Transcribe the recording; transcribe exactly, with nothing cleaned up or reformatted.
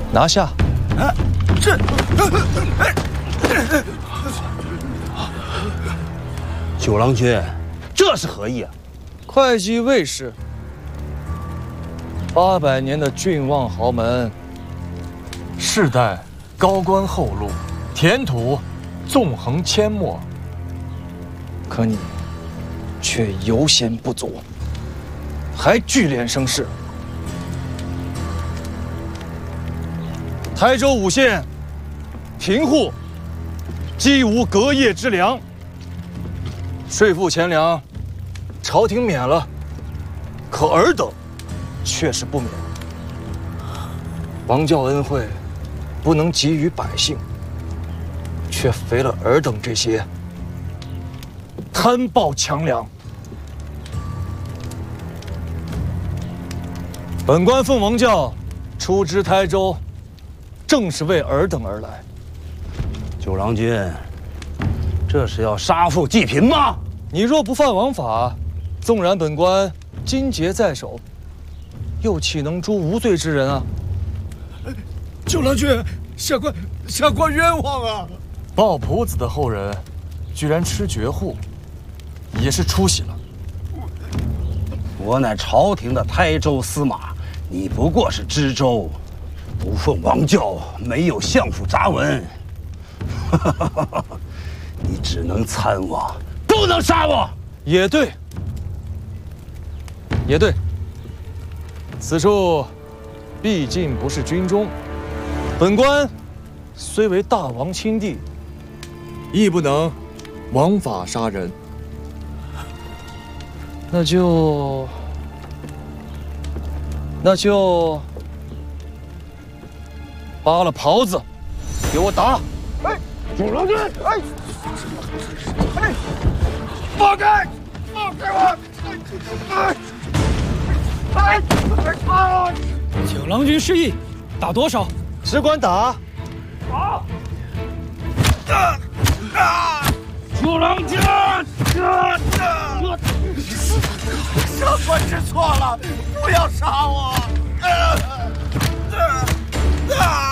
拿下！ 啊，这。 九郎君，这是何意啊？ 会稽卫士，八百年的郡望豪门，世代高官厚禄，田土纵横阡陌。可你却犹嫌不足，还聚敛声势。台州五县贫户，饥无隔夜之粮。税赋钱粮，朝廷免了，可尔等却是不免。王教恩惠不能给予百姓，却肥了尔等这些贪暴强梁。本官奉王教出知台州，正是为尔等而来。 九郎君，这是要杀富济贫吗？ 你若不犯王法，纵然本官金节在手，又岂能诛无罪之人啊？ 九郎君，下官下官冤枉啊！ 鲍仆子的后人，居然吃绝户，也是出息了。 我乃朝廷的台州司马，你不过是知州，不奉王教，没有相府札文，你只能参我，不能杀我。 也对，也对。此处毕竟不是军中，本官虽为大王亲弟，亦不能枉法杀人。那就，那就扒了袍子，给我打！ 哎，九郎君，哎，哎，放开，放开我！哎，哎，哎！ 九郎君示意，打多少？ 只管打！ 好！啊啊！九郎君，啊啊！下官知错了，不要杀我！啊啊啊！